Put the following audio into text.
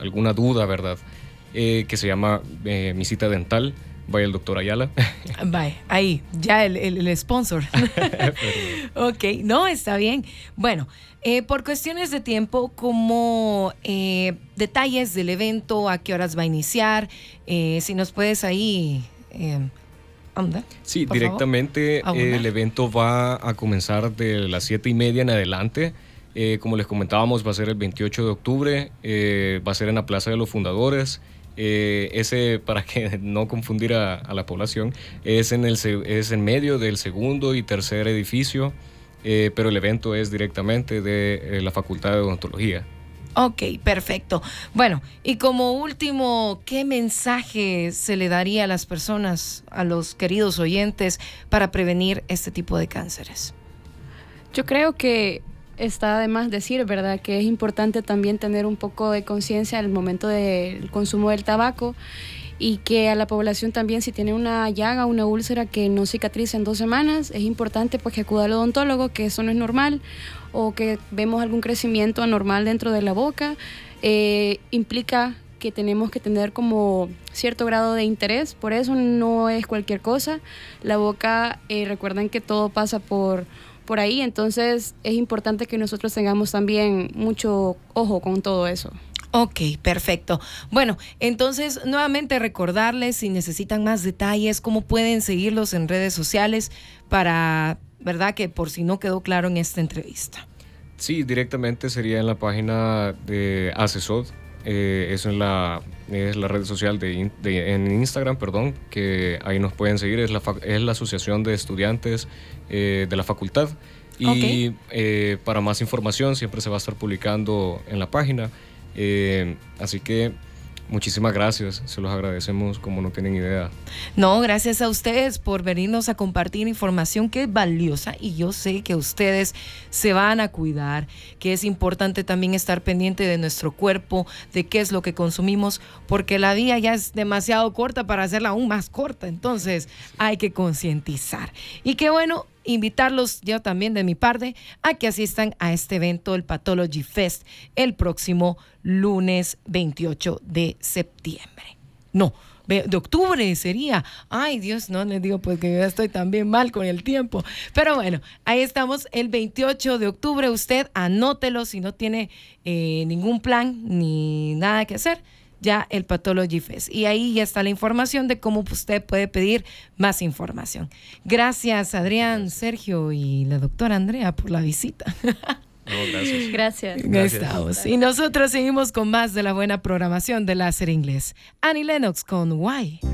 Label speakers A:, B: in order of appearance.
A: alguna duda, ¿verdad? Que se llama Mi Cita Dental. Vaya el doctor Ayala.
B: Vaya, ahí, ya el sponsor. Ok, no, está bien. Bueno, por cuestiones de tiempo, como detalles del evento, a qué horas va a iniciar, si nos puedes ahí... ¿Anda?
A: Sí, directamente el evento va a comenzar de las 7:30 en adelante. Como les comentábamos, va a ser el 28 de octubre, va a ser en la Plaza de los Fundadores. Ese, para que no confundir a la población, es en medio del segundo y tercer edificio, pero el evento es directamente de la Facultad de Odontología.
B: Ok, perfecto. Bueno, y como último, ¿qué mensaje se le daría a las personas, a los queridos oyentes, para prevenir este tipo de cánceres?
C: Yo creo que está de más decir, ¿verdad?, que es importante también tener un poco de conciencia al momento del consumo del tabaco, y que a la población también, si tiene una llaga, una úlcera que no cicatriza en 2 semanas, es importante pues que acuda al odontólogo, que eso no es normal, o que vemos algún crecimiento anormal dentro de la boca. Implica que tenemos que tener como cierto grado de interés, por eso no es cualquier cosa. La boca, recuerden que todo pasa por ahí, entonces es importante que nosotros tengamos también mucho ojo con todo eso.
B: Ok, perfecto. Bueno, entonces nuevamente recordarles, si necesitan más detalles, cómo pueden seguirlos en redes sociales para, ¿verdad?, que por si no quedó claro en esta entrevista.
A: Sí, directamente sería en la página de ACESOD. Eso es la red social en Instagram, perdón, que ahí nos pueden seguir. Es la Asociación de Estudiantes de la Facultad. Y para más información siempre se va a estar publicando en la página. Así que muchísimas gracias, se los agradecemos como no tienen idea.
B: No, gracias a ustedes por venirnos a compartir información que es valiosa, y yo sé que ustedes se van a cuidar, que es importante también estar pendiente de nuestro cuerpo, de qué es lo que consumimos, porque la vida ya es demasiado corta para hacerla aún más corta, entonces hay que concientizar. Y qué bueno invitarlos yo también de mi parte a que asistan a este evento, el Pathology Fest, el próximo lunes 28 de septiembre. No, de octubre sería. Ay, Dios, no les digo pues que yo estoy también mal con el tiempo. Pero bueno, ahí estamos el 28 de octubre. Usted anótelo si no tiene ningún plan ni nada que hacer. Ya el Pathology Fest. Y ahí ya está la información de cómo usted puede pedir más información. Gracias, Adrián, Sergio y la doctora Andrea por la visita.
A: No, gracias.
C: Gracias.
B: Estamos. Y nosotros seguimos con más de la buena programación de Láser Inglés. Annie Lennox con Why.